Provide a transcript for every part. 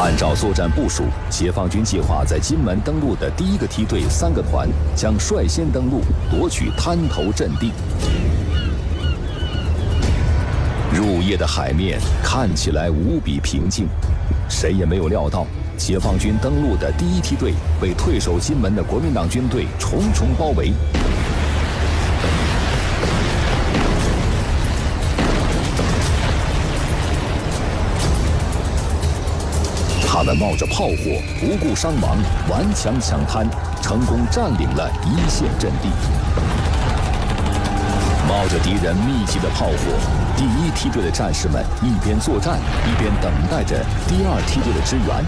按照作战部署，解放军计划在金门登陆的第一个梯队3个团将率先登陆，夺取滩头阵地。入夜的海面看起来无比平静，谁也没有料到，解放军登陆的第一梯队被退守金门的国民党军队重重包围。他们冒着炮火，不顾伤亡，顽强抢滩，成功占领了一线阵地。冒着敌人密集的炮火，第一梯队的战士们一边作战，一边等待着第2梯队的支援。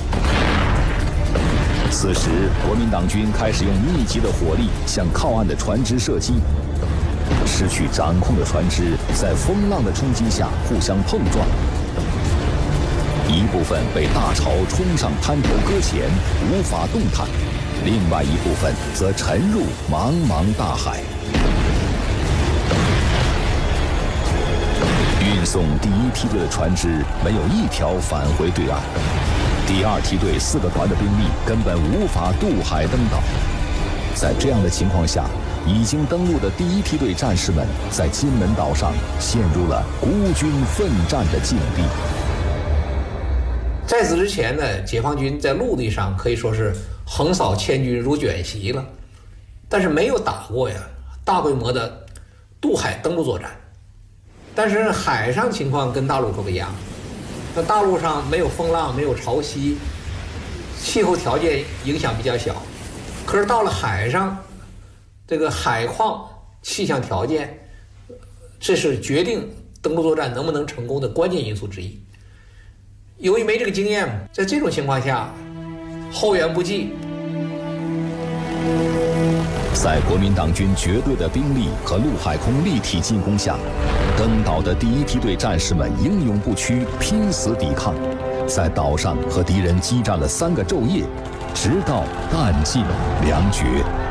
此时，国民党军开始用密集的火力向靠岸的船只射击。失去掌控的船只在风浪的冲击下互相碰撞。一部分被大潮冲上滩头搁浅，无法动弹；另外一部分则沉入茫茫大海。运送第1梯队的船只没有一条返回对岸，第2梯队4个团的兵力根本无法渡海登岛。在这样的情况下，已经登陆的第1梯队战士们在金门岛上陷入了孤军奋战的境地。 在此之前呢，解放军在陆地上可以说是横扫千军如卷席了，但是没有打过大规模的渡海登陆作战。但是海上情况跟大陆可不一样，那大陆上没有风浪，没有潮汐，气候条件影响比较小。可是到了海上，这个海况、气象条件，这是决定登陆作战能不能成功的关键因素之一。由于没这个经验，在这种情况下，后援不济。 在国民党军绝对的兵力和陆海空立体进攻下，登岛的第1梯队战士们英勇不屈，拼死抵抗，在岛上和敌人激战了3个昼夜，直到弹尽粮绝。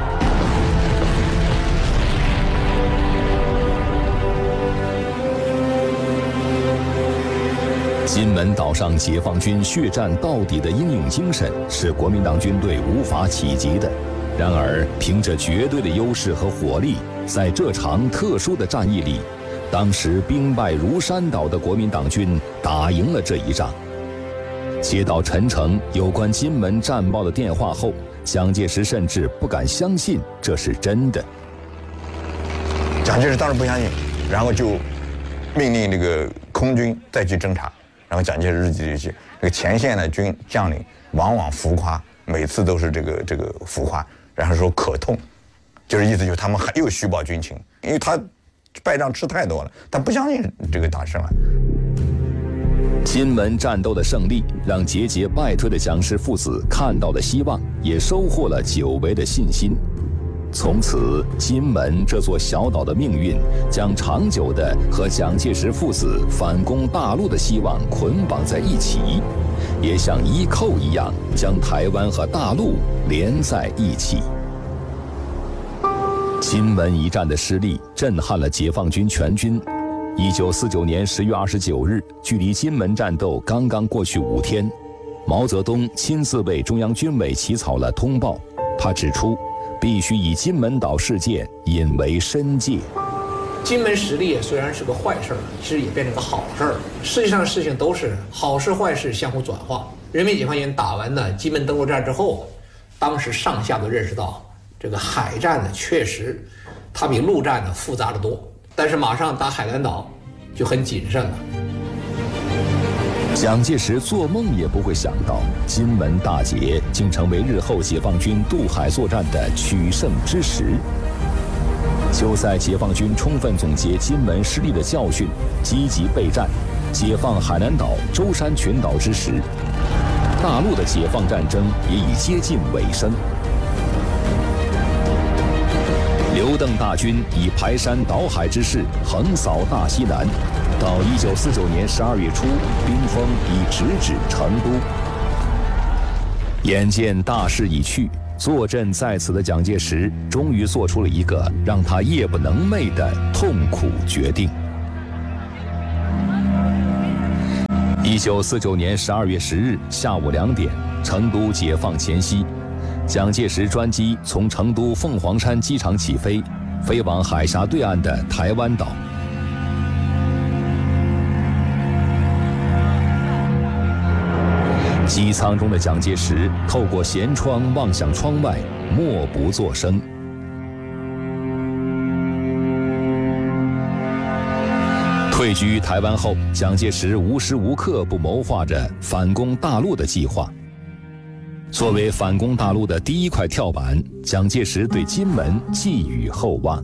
金门岛上解放军血战到底的英勇精神是国民党军队无法企及的。然而，凭着绝对的优势和火力，在这场特殊的战役里，当时兵败如山倒的国民党军打赢了这一仗。接到陈诚有关金门战报的电话后，蒋介石甚至不敢相信这是真的。 蒋介石当时不相信，然后就命令这个空军再去侦察。然后蒋介石日记里写，这个前线的军将领往往浮夸，每次都是这个浮夸，然后说可痛，就是意思就是他们又虚报军情，因为他败仗吃太多了，他不相信这个打胜了。 金门战斗的胜利让节节败退的蒋氏父子看到了希望，也收获了久违的信心。从此，金门这座小岛的命运将长久地和蒋介石父子反攻大陆的希望捆绑在一起，也像衣扣一样将台湾和大陆连在一起。金门一战的失利震撼了解放军全军。1949年10月29日，距离金门战斗刚刚过去5天，毛泽东亲自为中央军委起草了通报。他指出，必须以金门岛事件引为申诫。 金门实力虽然是个坏事儿，其实也变成个好事儿。世界上的事情都是好事坏事相互转化。人民解放军打完呢金门登陆战之后，当时上下都认识到，这个海战呢确实它比陆战呢复杂得多。但是马上打海南岛就很谨慎了。 蒋介石做梦也不会想到，金门大捷竟成为日后解放军渡海作战的取胜之时。就在解放军充分总结金门失利的教训，积极备战，解放海南岛、舟山群岛之时，大陆的解放战争也已接近尾声。刘邓大军以排山倒海之势横扫大西南，到1949年12月初，兵锋已直指成都。眼见大势已去，坐镇在此的蒋介石终于做出了一个让他夜不能寐的痛苦决定。 1949年12月10日下午2点，成都解放前夕，蒋介石专机从成都凤凰山机场起飞，飞往海峡对岸的台湾岛。机舱中的蒋介石透过舷窗望向窗外，默不作声。退居台湾后，蒋介石无时无刻不谋划着反攻大陆的计划。作为反攻大陆的第一块跳板，蒋介石对金门寄予厚望。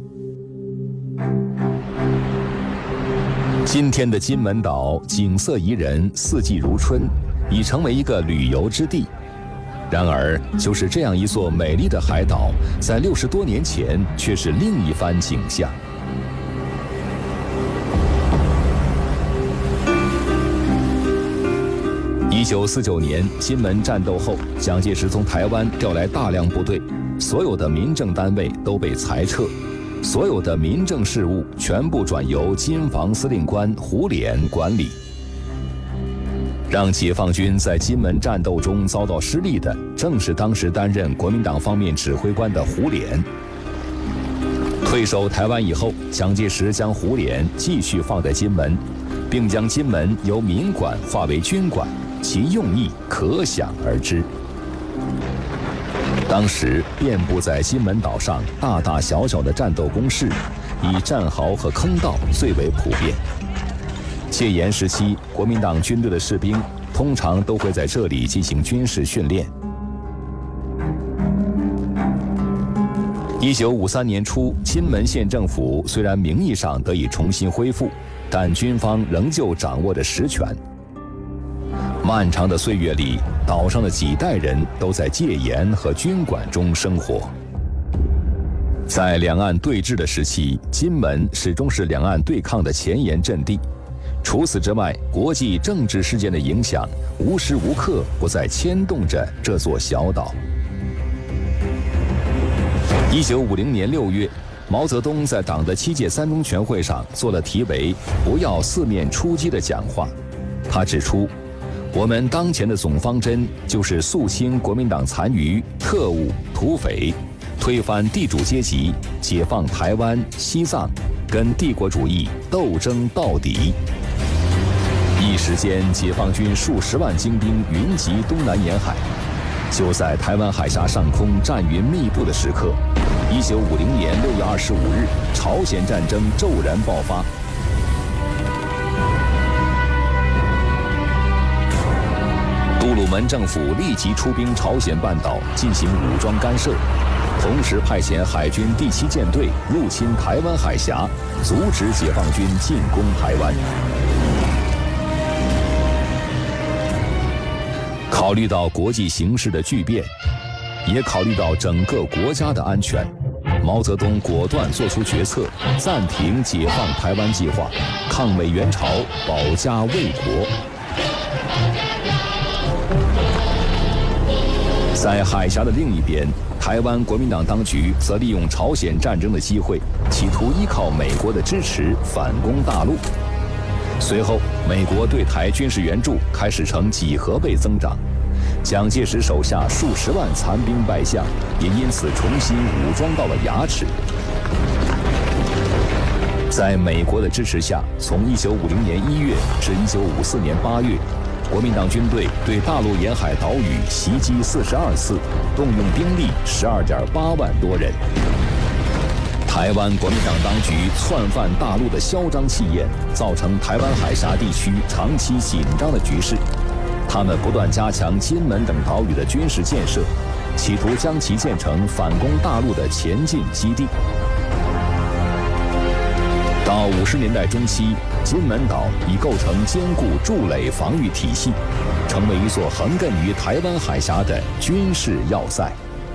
今天的金门岛景色宜人，四季如春，已成为一个旅游之地。然而，就是这样一座美丽的海岛，在60多年前却是另一番景象。1949年金门战斗后，蒋介石从台湾调来大量部队，所有的民政单位都被裁撤，所有的民政事务全部转由金防司令官胡琏管理。让解放军在金门战斗中遭到失利的，正是当时担任国民党方面指挥官的胡琏。退守台湾以后，蒋介石将胡琏继续放在金门，并将金门由民管划为军管，其用意可想而知。当时遍布在金门岛上大大小小的战斗工事，以战壕和坑道最为普遍。戒严时期，国民党军队的士兵通常都会在这里进行军事训练。1953年初，金门县政府虽然名义上得以重新恢复，但军方仍旧掌握着实权。漫长的岁月里，岛上的几代人都在戒严和军管中生活。在两岸对峙的时期，金门始终是两岸对抗的前沿阵地。除此之外，国际政治事件的影响无时无刻不在牵动着这座小岛。1950年6月，毛泽东在党的7届3中全会上做了题为“不要四面出击”的讲话。他指出，我们当前的总方针就是肃清国民党残余、特务、土匪，推翻地主阶级，解放台湾、西藏，跟帝国主义斗争到底。一时间，解放军数十万精兵云集东南沿海。就在台湾海峡上空战云密布的时刻，1950年6月25日，朝鲜战争骤然爆发。杜鲁门政府立即出兵朝鲜半岛进行武装干涉，同时派遣海军第7舰队入侵台湾海峡，阻止解放军进攻台湾。考虑到国际形势的巨变，也考虑到整个国家的安全，毛泽东果断作出决策，暂停解放台湾计划，抗美援朝，保家卫国。在海峡的另一边，台湾国民党当局则利用朝鲜战争的机会，企图依靠美国的支持反攻大陆。随后，美国对台军事援助开始呈几何倍增长，蒋介石手下数十万残兵败将也因此重新武装到了牙齿。在美国的支持下，从1950年1月至1954年8月，国民党军队对大陆沿海岛屿袭击42次，动用兵力12.8万多人。台湾国民党当局窜犯大陆的嚣张气焰，造成台湾海峡地区长期紧张的局势。他们不断加强金门等岛屿的军事建设，企图将其建成反攻大陆的前进基地。到50年代中期，金门岛已构成坚固筑垒防御体系，成为一座横亘于台湾海峡的军事要塞。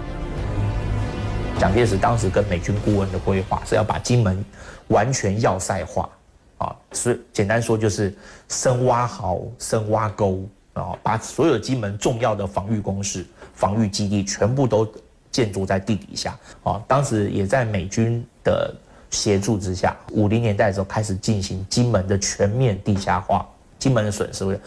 蒋介石当时跟美军顾问的规划是要把金门完全要塞化，所以简单说就是深挖壕、深挖沟，把所有金门重要的防御工事、防御基地全部都建筑在地底下。当时也在美军的协助之下，50年代的时候开始进行金门的全面地下化。金门的损失